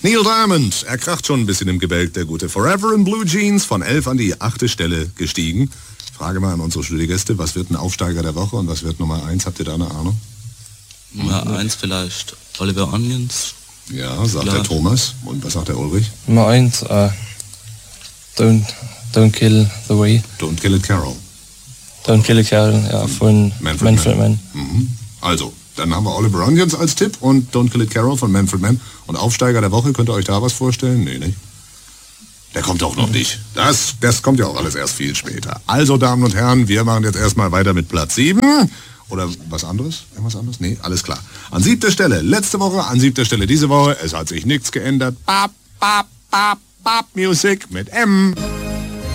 Neil Diamond, er kracht schon ein bisschen im Gebälk, der gute. Forever in Blue Jeans, von 11 an die 8. Stelle gestiegen. Frage mal an unsere Studiogäste, was wird ein Aufsteiger der Woche und was wird Nummer 1? Habt ihr da eine Ahnung? Nummer 1 vielleicht Oliver Onions. Ja, sagt der Thomas. Und was sagt der Ulrich? Nummer 1, Don't Kill the Way. Don't Kill It Carol. Don't Kill It Carol, ja, von Manfred Mann. Mhm. Also, dann haben wir Oliver Onions als Tipp und Don't Kill It Carol von Manfred Mann. Und Aufsteiger der Woche, könnt ihr euch da was vorstellen? Nee, nicht? Der kommt auch noch nicht. Das kommt ja auch alles erst viel später. Also, Damen und Herren, wir machen jetzt erstmal weiter mit Platz 7. Oder was anderes? Irgendwas anderes? Nee, alles klar. An 7. Stelle letzte Woche, an 7. Stelle diese Woche. Es hat sich nichts geändert. Bap, bap, bap, bap, Music mit M.